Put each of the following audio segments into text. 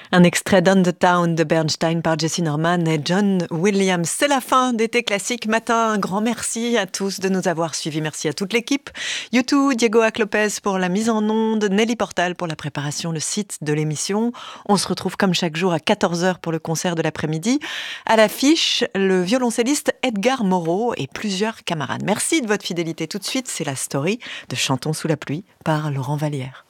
Un extrait d'On the Town de Bernstein par Jesse Norman et John Williams. C'est la fin d'été classique matin. Un grand merci à tous de nous avoir suivis. Merci à toute l'équipe. YouTube, Diego Aclopez pour la mise en onde, Nelly Portal pour la préparation, le site de l'émission. On se retrouve comme chaque jour à 14h pour le concert de l'après-midi. À l'affiche, le violoncelliste Edgar Moreau et plusieurs camarades. Merci de votre fidélité. Tout de suite, c'est la story de Chantons sous la pluie par Laurent Vallière.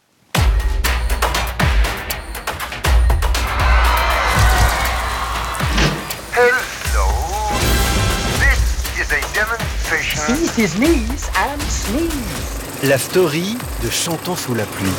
Hello. This is a demonstration. Sees his knees and sneeze. La story de Chantons sous la pluie.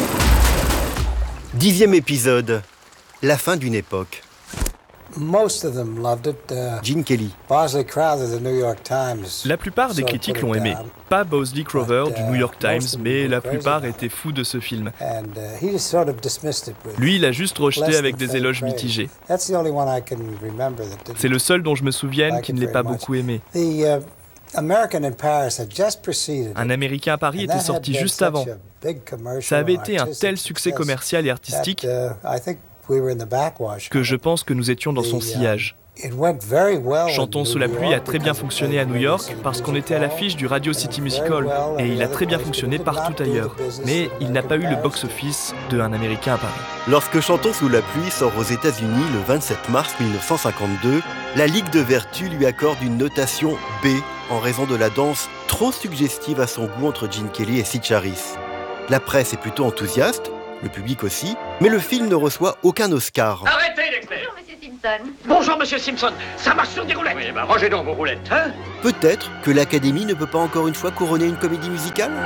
10e épisode. La fin d'une époque. Most of them loved it. Gene Kelly. Bosley Crowther, the New York Times. La plupart des critiques l'ont aimé. Pas Bosley Crowther du New York Times, mais la plupart étaient fous de ce film. He just sort of dismissed it with Lui, il a juste rejeté less avec than des éloges faint mitigés. praise. That's the only one I can remember that didn't. C'est le seul dont je me souvienne qui ne l'ait pas beaucoup aimé. The American in Paris had just preceded Un it. Américain à Paris And était that had sorti been juste such avant. a big commercial Ça avait and été un artistic tel succès success commercial et artistique that, I think we were in the backwash que on je it. pense que nous étions dans son The, sillage. It went very well in Chantons sous la New pluie a York très bien because fonctionné à of New the York Radio parce qu'on City était à Music l'affiche du Radio City Hall. Musical et il a très bien fonctionné partout ailleurs. Mais il n'a pas eu le box-office de Un Américain à Paris. Lorsque Chantons sous la pluie sort aux États-Unis le 27 mars 1952, la Ligue de Vertu lui accorde une notation B en raison de la danse trop suggestive à son goût entre Gene Kelly et Sid Charisse. La presse est plutôt enthousiaste, le public aussi, mais le film ne reçoit aucun Oscar. Arrêtez, Dexter! Bonjour, Monsieur Simpson. Bonjour, Monsieur Simpson! Ça marche sur des roulettes! Oui, ben rangez donc vos roulettes, hein? Peut-être que l'Académie ne peut pas encore une fois couronner une comédie musicale ?